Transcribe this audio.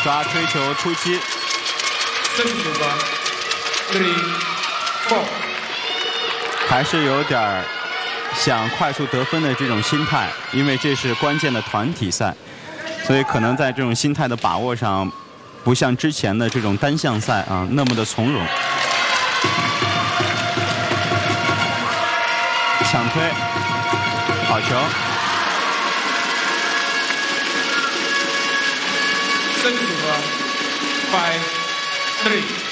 刷追求出击。还是有点想快速得分的这种心态，因为这是关键的团体赛，所以可能在这种心态的把握上，不像之前的这种单项赛啊那么的从容。抢推，好球。 5-3。